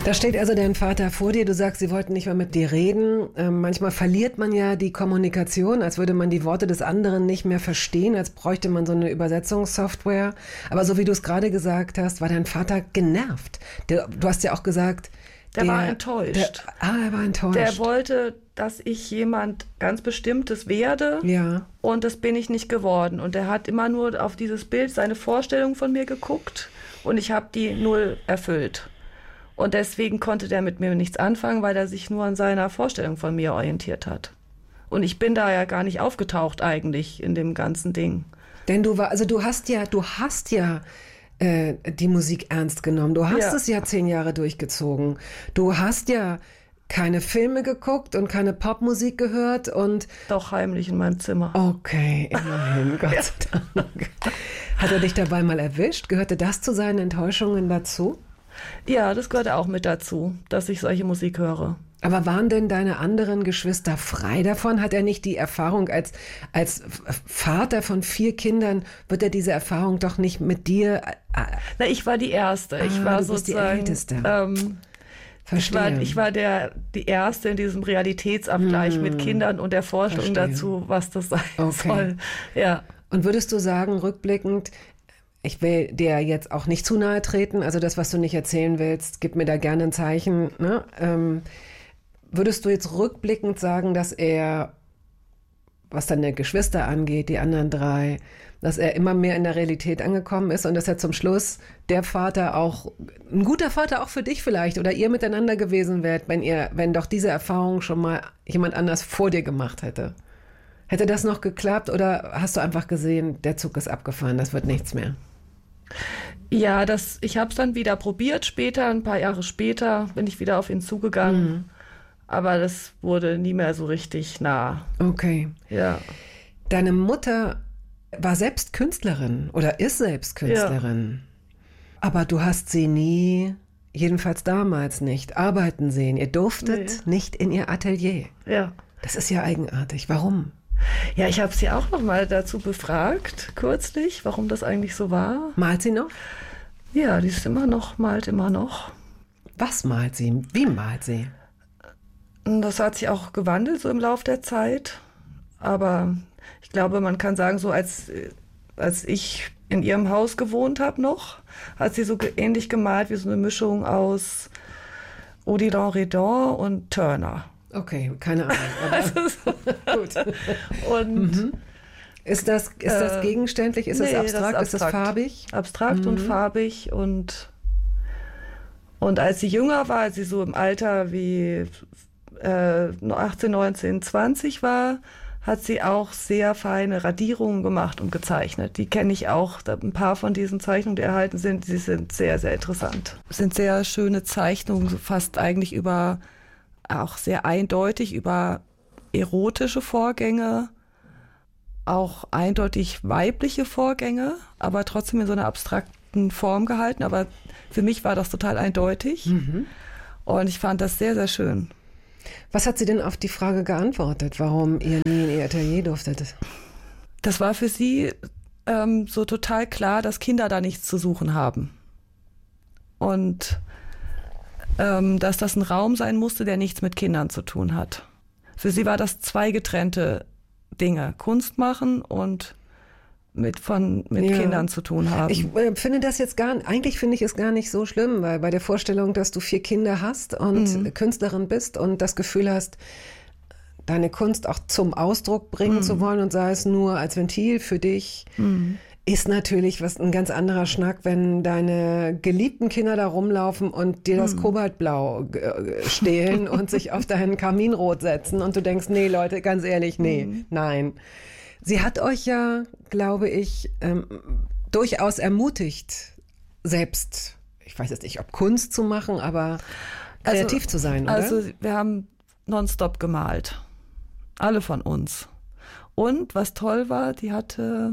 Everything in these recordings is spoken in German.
Da steht also dein Vater vor dir, du sagst, sie wollten nicht mehr mit dir reden. Manchmal verliert man ja die Kommunikation, als würde man die Worte des anderen nicht mehr verstehen, als bräuchte man so eine Übersetzungssoftware. Aber so wie du es gerade gesagt hast, war dein Vater genervt. Du hast ja auch gesagt... Der war enttäuscht. Er war enttäuscht. Der wollte, dass ich jemand ganz Bestimmtes werde. Ja. Und das bin ich nicht geworden. Und er hat immer nur auf dieses Bild, seine Vorstellung von mir geguckt. Und ich habe die null erfüllt. Und deswegen konnte der mit mir nichts anfangen, weil er sich nur an seiner Vorstellung von mir orientiert hat. Und ich bin da ja gar nicht aufgetaucht eigentlich in dem ganzen Ding. Denn du hast ja die Musik ernst genommen. Du hast es ja 10 Jahre durchgezogen. Du hast ja keine Filme geguckt und keine Popmusik gehört und... Doch heimlich in meinem Zimmer. Okay, immerhin, Gott sei Dank. Hat er dich dabei mal erwischt? Gehörte das zu seinen Enttäuschungen dazu? Ja, das gehörte auch mit dazu, dass ich solche Musik höre. Aber waren denn deine anderen Geschwister frei davon? Hat er nicht die Erfahrung als Vater von 4 Kindern, wird er diese Erfahrung doch nicht mit dir... Na, ich war die Erste. Ich war sozusagen die Älteste. Verstehe. Ich war die Erste in diesem Realitätsabgleich mit Kindern und der Forschung dazu, was das sein soll. Ja. Und würdest du sagen, rückblickend, ich will dir jetzt auch nicht zu nahe treten, also das, was du nicht erzählen willst, gib mir da gerne ein Zeichen, ne? Würdest du jetzt rückblickend sagen, dass er, was deine Geschwister angeht, die anderen 3, dass er immer mehr in der Realität angekommen ist und dass er zum Schluss der Vater auch, ein guter Vater auch für dich vielleicht oder ihr miteinander gewesen wärt, wenn doch diese Erfahrung schon mal jemand anders vor dir gemacht hätte? Hätte das noch geklappt oder hast du einfach gesehen, der Zug ist abgefahren, das wird nichts mehr? Ja, ich habe es dann wieder probiert später, ein paar Jahre später bin ich wieder auf ihn zugegangen. Aber das wurde nie mehr so richtig nah. Okay. Ja. Deine Mutter war selbst Künstlerin oder ist selbst Künstlerin. Ja. Aber du hast sie nie, jedenfalls damals nicht, arbeiten sehen. Ihr durftet nicht in ihr Atelier. Ja. Das ist ja eigenartig. Warum? Ja, ich habe sie auch noch mal dazu befragt, kürzlich, warum das eigentlich so war. Malt sie noch? Ja, die ist malt immer noch. Was malt sie? Wie malt sie? Das hat sich auch gewandelt so im Laufe der Zeit, aber ich glaube, man kann sagen, so als ich in ihrem Haus gewohnt habe noch, hat sie so ähnlich gemalt wie so eine Mischung aus Odilon Redon und Turner. Okay, keine Ahnung. Aber also so. Gut. Und ist das gegenständlich? Ist das abstrakt? Ist das farbig? Abstrakt und farbig und als sie jünger war, als sie so im Alter wie 18, 19, 20 war, hat sie auch sehr feine Radierungen gemacht und gezeichnet. Die kenne ich auch. Ein paar von diesen Zeichnungen, die erhalten sind, die sind sehr, sehr interessant. Es sind sehr schöne Zeichnungen, fast eigentlich auch sehr eindeutig über erotische Vorgänge, auch eindeutig weibliche Vorgänge, aber trotzdem in so einer abstrakten Form gehalten. Aber für mich war das total eindeutig. Und ich fand das sehr, sehr schön. Was hat sie denn auf die Frage geantwortet, warum ihr nie in ihr Atelier durftet? Das war für sie so total klar, dass Kinder da nichts zu suchen haben. Und dass das ein Raum sein musste, der nichts mit Kindern zu tun hat. Für sie war das 2 getrennte Dinge. Kunst machen und mit Kindern zu tun haben. Ich finde das jetzt eigentlich finde ich es gar nicht so schlimm, weil bei der Vorstellung, dass du 4 Kinder hast und Künstlerin bist und das Gefühl hast, deine Kunst auch zum Ausdruck bringen zu wollen und sei es nur als Ventil für dich, ist natürlich ein ganz anderer Schnack, wenn deine geliebten Kinder da rumlaufen und dir das Kobaltblau stehlen und sich auf dein Kaminrot setzen und du denkst, nee Leute, ganz ehrlich, nein. Sie hat euch ja, glaube ich, durchaus ermutigt, selbst, ich weiß jetzt nicht, ob Kunst zu machen, aber kreativ zu sein, oder? Also wir haben nonstop gemalt. Alle von uns. Und was toll war, die hatte,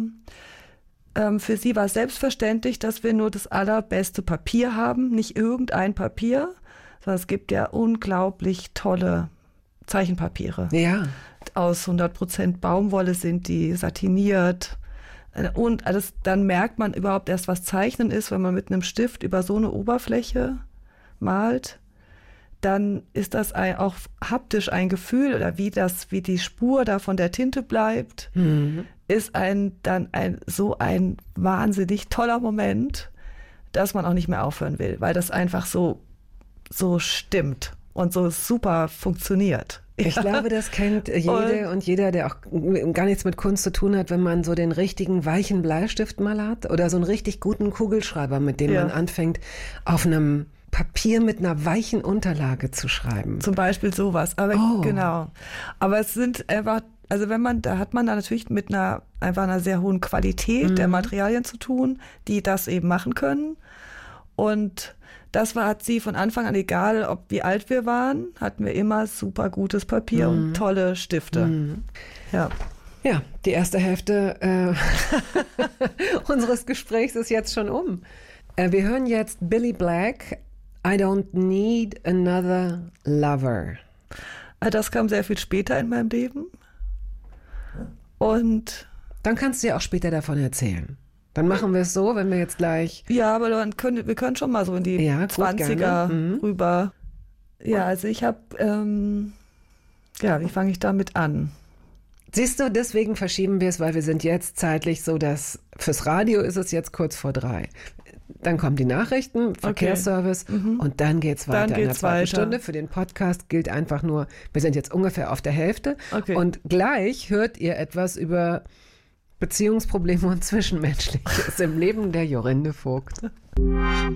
für sie war es selbstverständlich, dass wir nur das allerbeste Papier haben, nicht irgendein Papier, sondern es gibt ja unglaublich tolle Zeichenpapiere. Ja. Aus 100% Baumwolle sind die, satiniert. Und dann merkt man überhaupt erst, was Zeichnen ist, wenn man mit einem Stift über so eine Oberfläche malt. dann ist das auch haptisch ein Gefühl oder wie die Spur da von der Tinte bleibt, ist dann so ein wahnsinnig toller Moment, dass man auch nicht mehr aufhören will, weil das einfach so stimmt und so super funktioniert. Ich glaube, das kennt jede und jeder, der auch gar nichts mit Kunst zu tun hat, wenn man so den richtigen weichen Bleistift mal hat oder so einen richtig guten Kugelschreiber, mit dem man anfängt, auf einem Papier mit einer weichen Unterlage zu schreiben. Zum Beispiel sowas. Aber genau. Aber es sind einfach, also da hat man da natürlich mit einfach einer sehr hohen Qualität der Materialien zu tun, die das eben machen können. Und das hat sie von Anfang an, egal wie alt wir waren, hatten wir immer super gutes Papier und tolle Stifte. Ja. Ja, die erste Hälfte unseres Gesprächs ist jetzt schon um. Wir hören jetzt Billy Black, I Don't Need Another Lover. Das kam sehr viel später in meinem Leben. Und dann kannst du ja auch später davon erzählen. Dann machen wir es so, wenn wir jetzt gleich... Ja, aber wir können schon mal so in die 20er rüber. Ja, also ich habe... wie fange ich damit an? Siehst du, deswegen verschieben wir es, weil wir sind jetzt zeitlich so, dass fürs Radio ist es jetzt kurz vor 3. Dann kommen die Nachrichten, Verkehrsservice und dann geht's weiter in der zweiten Stunde. Für den Podcast gilt einfach nur, wir sind jetzt ungefähr auf der Hälfte und gleich hört ihr etwas über Beziehungsprobleme und Zwischenmenschliches im Leben der Jorinde Vogt.